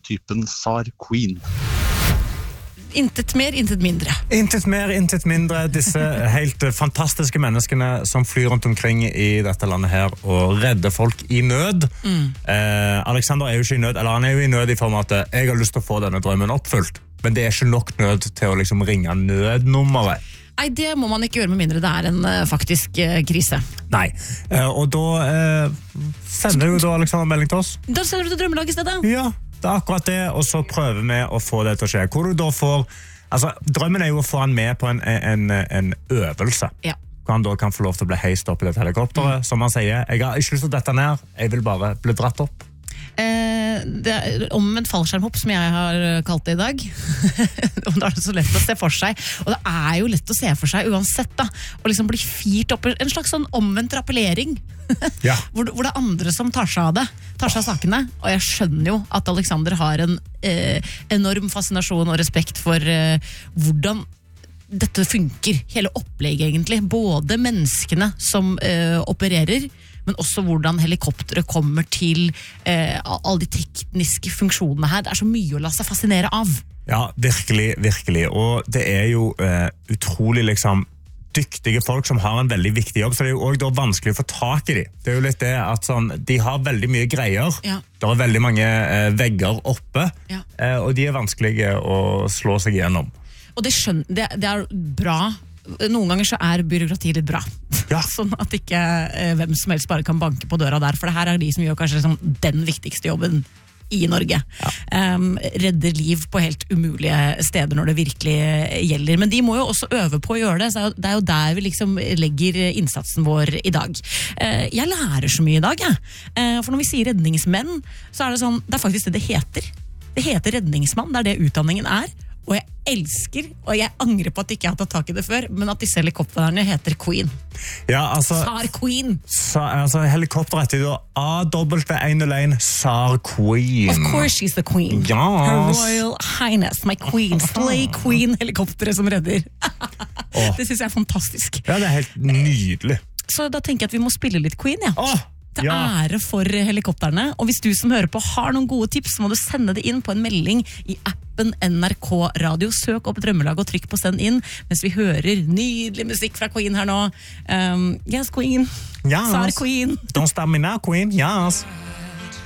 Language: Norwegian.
typen Tsar Queen. Intet mer, intet mindre. Intet mer, intet mindre. Disse helt fantastiske menneskene som flyr rundt omkring i dette landet her og redder folk i nød. Alexander er jo ikke i nød, eller han er jo i nød i form av at jeg har lyst til å få denne drømmen oppfylt. Men det er ikke nok nød til å liksom ringe nødnummeret. Nei, det må man ikke gjøre med mindre det er en faktisk krise. Nei, og da sender jo da Alexander melding til oss. Da sender du til Drømmelag i stedet? Ja, det er akkurat det, og så prøver vi å få det til å skje. Hvor du da får, altså drømmen er jo å få han med på en øvelse. Ja. Hvor han da kan få lov til å bli heist opp i dette helikopteret. Som han sier, jeg har ikke lyst til å dette ned, jeg vil bare bli dratt opp. Det er omvendt fallskjermhopp som jeg har kalt det i dag. Og da er det så lett å se for seg, og det er jo lett å se for seg uansett da, å liksom bli firt opp, en slags sånn omvendt rappellering. Ja. hvor det er andre som tar seg av det, tar seg av sakene, og jeg skjønner jo at Alexander har en enorm fascinasjon og respekt for hvordan dette funker, hele opplegget egentlig, både menneskene som opererer, men også hvordan helikopteret kommer til alle de tekniske funksjonene her. Det er så mye å la seg fascinere av. Ja, virkelig, virkelig. Og det er jo utrolig liksom dyktige folk som har en veldig viktig jobb, så det er jo også da vanskelig å få tak i dem. Det er jo litt det at sånn, de har veldig mye greier. Ja. Det er veldig mange vegger oppe, Ja. Og de er vanskelige å slå seg gjennom. Og det er bra. Noen ganger så er byråkrati litt bra. Ja. Sånn at ikke hvem som helst bare kan banke på døra der, for det her er de som gjør kanskje liksom den viktigste jobben i Norge. Ja. Redder liv på helt umulige steder når det virkelig gjelder. Men de må jo også øve på å gjøre det, så det er jo der vi liksom legger innsatsen vår i dag. Jeg lærer så mye i dag, jeg. For når vi sier redningsmenn, så er det sånn, det er faktisk det heter. Det heter redningsmann, det er det utdanningen er. Og jeg elsker, og jeg angrer på at ikke jeg har tatt tak i det før, men at disse helikopterne heter Queen. Ja, altså... Tsar Queen. Altså helikopter heter jo AW101 Tsar Queen. Of course she's the queen. Yes. Her Royal Highness, my queen. Slay Queen, helikopteret som redder. Det synes jeg er fantastisk. Ja, det er helt nydelig. Så da tenker jeg at vi må spille litt Queen, ja. Til ja. ære for helikopterne. Og hvis du som hører på har noen gode tips, så må du sende det inn på en melding i appen NRK Radio. Søk opp Drømmelag og trykk på send inn, mens vi hører nydelig musikk fra Queen her nå. Yes, Queen. Yes. Tsar Queen. Don't stop me now, Queen. Yes.